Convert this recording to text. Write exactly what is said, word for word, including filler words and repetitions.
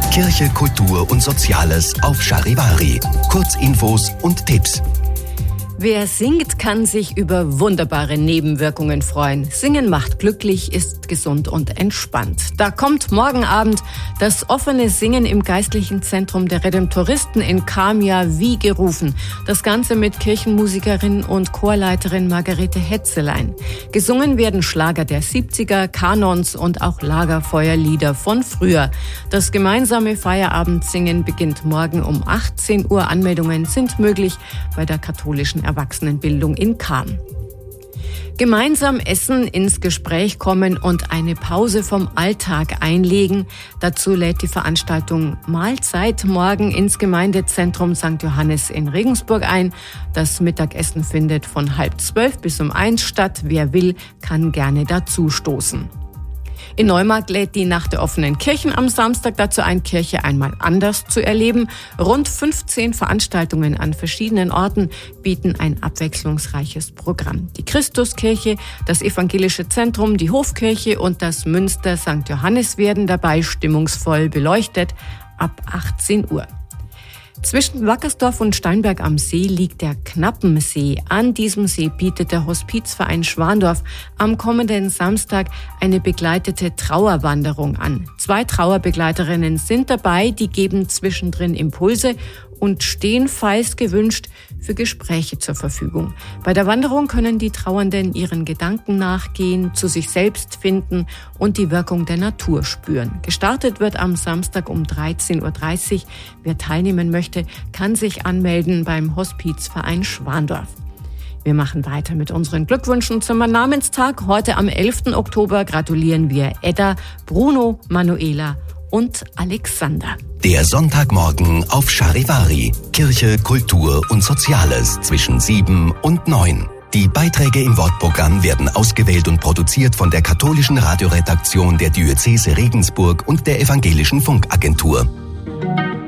Kirche, Kultur und Soziales auf Charivari. Kurzinfos und Tipps. Wer singt, kann sich über wunderbare Nebenwirkungen freuen. Singen macht glücklich, ist gesund und entspannt. Da kommt morgen Abend das offene Singen im Geistlichen Zentrum der Redemptoristen in Kamia wie gerufen. Das Ganze mit Kirchenmusikerin und Chorleiterin Margarete Hetzelein. Gesungen werden Schlager der siebziger, Kanons und auch Lagerfeuerlieder von früher. Das gemeinsame Feierabendsingen beginnt morgen um achtzehn Uhr. Anmeldungen sind möglich bei der katholischen Erwachsenenbildung in Cham. Gemeinsam essen, ins Gespräch kommen und eine Pause vom Alltag einlegen. Dazu lädt die Veranstaltung Mahlzeit morgen ins Gemeindezentrum Sankt Johannes in Regensburg ein. Das Mittagessen findet von halb zwölf bis um eins statt. Wer will, kann gerne dazu stoßen. In Neumarkt lädt die Nacht der offenen Kirchen am Samstag dazu ein, Kirche einmal anders zu erleben. Rund fünfzehn Veranstaltungen an verschiedenen Orten bieten ein abwechslungsreiches Programm. Die Christuskirche, das Evangelische Zentrum, die Hofkirche und das Münster Sankt Johannes werden dabei stimmungsvoll beleuchtet ab achtzehn Uhr. Zwischen Wackersdorf und Steinberg am See liegt der Knappensee. An diesem See bietet der Hospizverein Schwandorf am kommenden Samstag eine begleitete Trauerwanderung an. Zwei Trauerbegleiterinnen sind dabei, die geben zwischendrin Impulse und stehen, falls gewünscht, für Gespräche zur Verfügung. Bei der Wanderung können die Trauernden ihren Gedanken nachgehen, zu sich selbst finden und die Wirkung der Natur spüren. Gestartet wird am Samstag um dreizehn Uhr dreißig. Wer teilnehmen möchte, kann sich anmelden beim Hospizverein Schwandorf. Wir machen weiter mit unseren Glückwünschen zum Namenstag. Heute am elften Oktober gratulieren wir Edda, Bruno, Manuela und Alexander. Der Sonntagmorgen auf Charivari. Kirche, Kultur und Soziales zwischen sieben und neun. Die Beiträge im Wortprogramm werden ausgewählt und produziert von der katholischen Radioredaktion der Diözese Regensburg und der Evangelischen Funkagentur.